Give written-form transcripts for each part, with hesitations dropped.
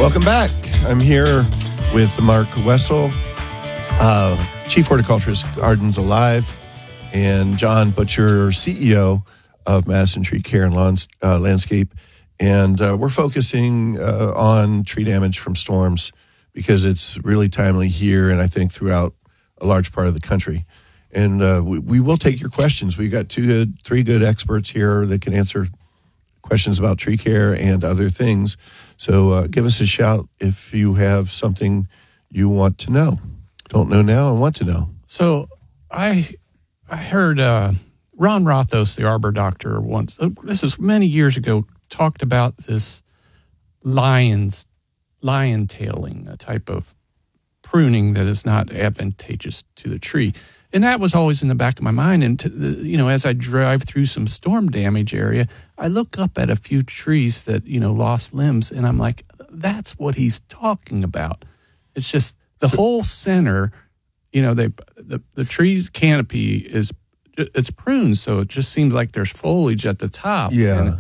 Welcome back. I'm here with Mark Wessel, Chief Horticulturist, Gardens Alive, and John Butcher, CEO of Madison Tree Care and Landscape. And we're focusing on tree damage from storms because it's really timely here and I think throughout a large part of the country. And we will take your questions. We've got three good experts here that can answer questions about tree care and other things. So give us a shout if you have something you want to know. Don't know now and want to know. So I heard Ron Rothos, the arbor doctor, once, this is many years ago, talked about this lion tailing, a type of pruning that is not advantageous to the tree. And that was always in the back of my mind. And, as I drive through some storm damage area, I look up at a few trees that, lost limbs, and I'm like, that's what he's talking about. It's just the whole center, the tree's canopy it's pruned, so it just seems like there's foliage at the top. Yeah.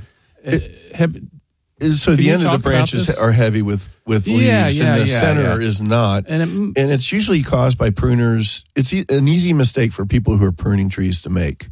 So the end of the branches are heavy with leaves, and the center is not. And it's usually caused by pruners. It's an easy mistake for people who are pruning trees to make.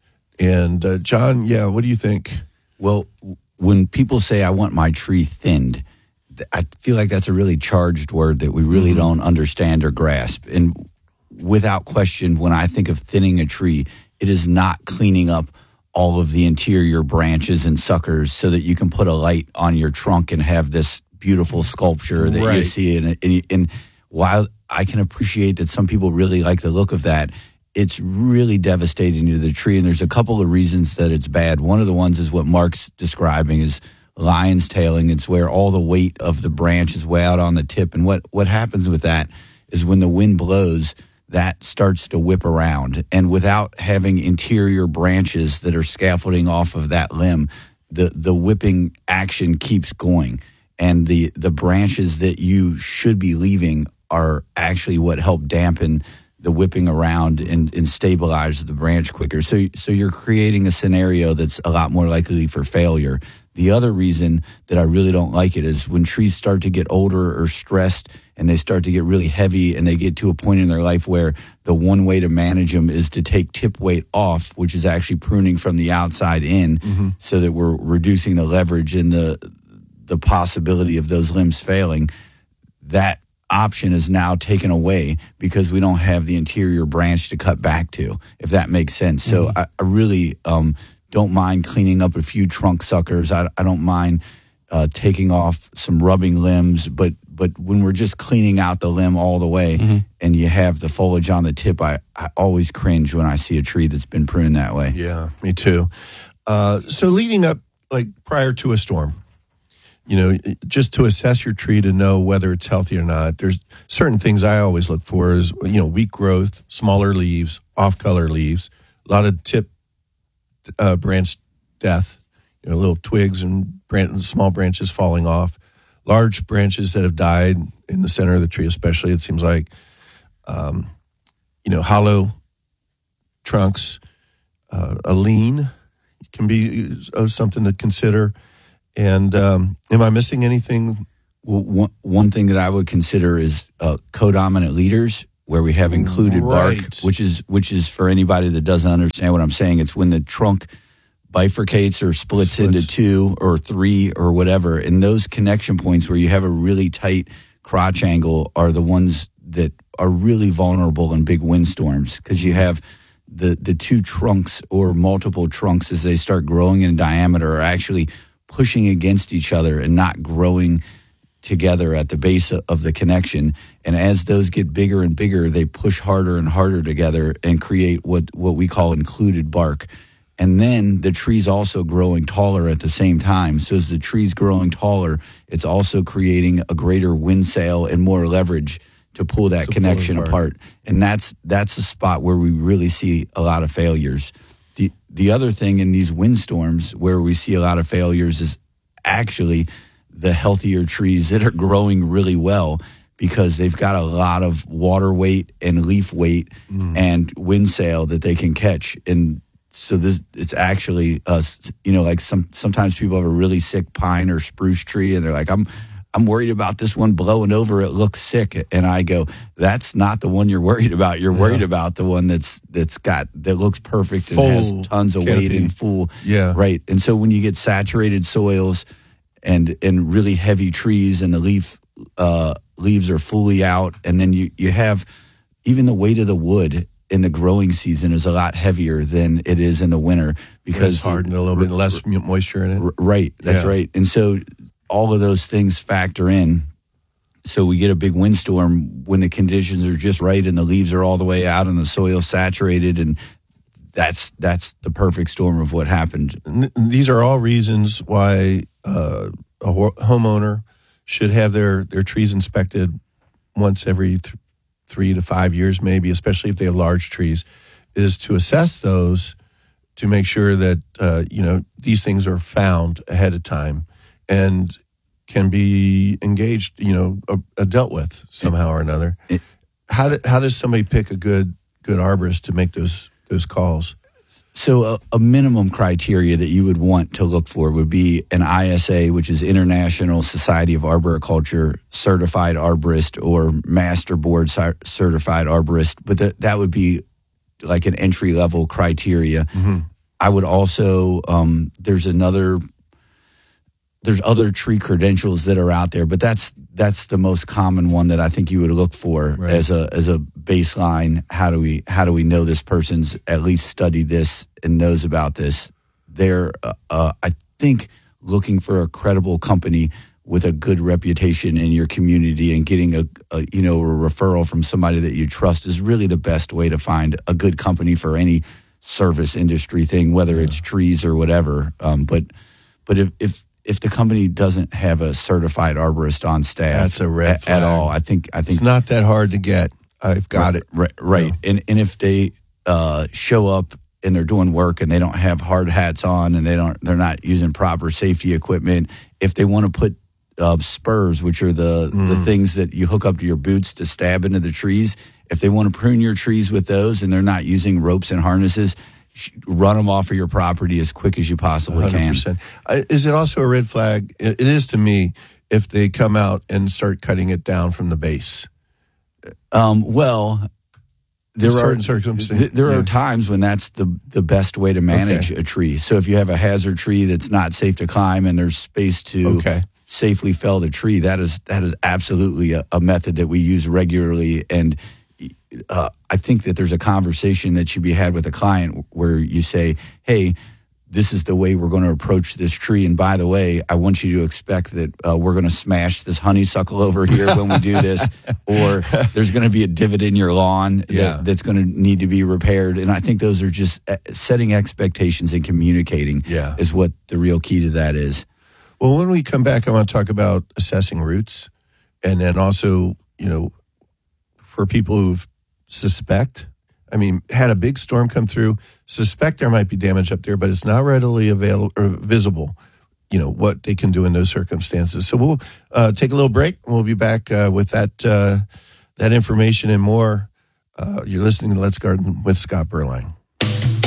And John, what do you think? Well, when people say, I want my tree thinned, I feel like that's a really charged word that we really don't understand or grasp. And without question, when I think of thinning a tree, it is not cleaning up all of the interior branches and suckers so that you can put a light on your trunk and have this beautiful sculpture that you see. And while I can appreciate that some people really like the look of that, it's really devastating to the tree. And there's a couple of reasons that it's bad. One of the ones is what Mark's describing is lion's tailing. It's where all the weight of the branch is way out on the tip. And what happens with that is when the wind blows, that starts to whip around. And without having interior branches that are scaffolding off of that limb, the whipping action keeps going. And the branches that you should be leaving are actually what help dampen the whipping around and stabilize the branch quicker. So you're creating a scenario that's a lot more likely for failure. The other reason that I really don't like it is when trees start to get older or stressed and they start to get really heavy and they get to a point in their life where the one way to manage them is to take tip weight off, which is actually pruning from the outside in, so that we're reducing the leverage and the possibility of those limbs failing. That option is now taken away because we don't have the interior branch to cut back to, if that makes sense. So I really don't mind cleaning up a few trunk suckers. I don't mind taking off some rubbing limbs, but when we're just cleaning out the limb all the way and you have the foliage on the tip, I always cringe when I see a tree that's been pruned that way. Yeah, me too. So leading up, like prior to a storm, just to assess your tree to know whether it's healthy or not, there's certain things I always look for is, weak growth, smaller leaves, off-color leaves, a lot of tip branch death, little twigs and small branches falling off, large branches that have died in the center of the tree especially, it seems like, hollow trunks, a lean can be something to consider. And am I missing anything? Well, one thing that I would consider is codominant leaders, where we have included bark, which is for anybody that doesn't understand what I'm saying. It's when the trunk bifurcates or splits into two or three or whatever. And those connection points where you have a really tight crotch angle are the ones that are really vulnerable in big windstorms, because you have the two trunks or multiple trunks as they start growing in diameter are actually pushing against each other and not growing together at the base of the connection. And as those get bigger and bigger, they push harder and harder together and create what we call included bark. And then the tree's also growing taller at the same time. So as the tree's growing taller, it's also creating a greater wind sail and more leverage to pull that connection apart. And that's a spot where we really see a lot of failures. The other thing in these windstorms where we see a lot of failures is actually the healthier trees that are growing really well, because they've got a lot of water weight and leaf weight and wind sail that they can catch. And so it's actually, sometimes people have a really sick pine or spruce tree and they're like, I'm worried about this one blowing over. It looks sick. And I go, that's not the one you're worried about. You're worried about the one that looks perfect and Full has tons of weight and full. Yeah. Right. And so when you get saturated soils and really heavy trees and the leaves are fully out, and then you have even the weight of the wood in the growing season is a lot heavier than it is in the winter because it's hard and a little bit less moisture in it. Right. That's right. And so all of those things factor in. So we get a big windstorm when the conditions are just right and the leaves are all the way out and the soil saturated, and that's the perfect storm of what happened. And these are all reasons why a homeowner should have their trees inspected once every 3 to 5 years, maybe, especially if they have large trees, is to assess those to make sure that these things are found ahead of time and can be engaged, dealt with somehow or another. How does somebody pick a good arborist to make those calls? So a minimum criteria that you would want to look for would be an ISA, which is International Society of Arboriculture certified arborist, or Master Board certified arborist. But that would be like an entry level criteria. Mm-hmm. I would also there's other tree credentials that are out there, but that's the most common one that I think you would look for as a baseline. How do we know this person's at least studied this and knows about this? They're I think looking for a credible company with a good reputation in your community and getting a referral from somebody that you trust is really the best way to find a good company for any service industry thing, whether it's trees or whatever. But if the company doesn't have a certified arborist on staff, that's a red flag at all. I think it's not that hard to get. I've got it right. And if they show up and they're doing work and they don't have hard hats on and they're not using proper safety equipment, if they want to put spurs, which are the things that you hook up to your boots to stab into the trees, if they want to prune your trees with those and they're not using ropes and harnesses, run them off of your property as quick as you possibly 100%. Can. Is it also a red flag? It is to me if they come out and start cutting it down from the base. Well, there are times when that's the best way to manage a tree. So if you have a hazard tree that's not safe to climb and there's space to safely fell the tree, that is absolutely a method that we use regularly. And I think that there's a conversation that should be had with a client where you say, hey, this is the way we're going to approach this tree. And by the way, I want you to expect that we're going to smash this honeysuckle over here when we do this, or there's going to be a divot in your lawn that's going to need to be repaired. And I think those are just setting expectations and communicating is what the real key to that is. Well, when we come back, I want to talk about assessing roots, and then also, for people who've had a big storm come through, suspect there might be damage up there, but it's not readily available or visible, what they can do in those circumstances. So we'll take a little break, and we'll be back with that information and more. You're listening to Let's Garden with Scott Berline.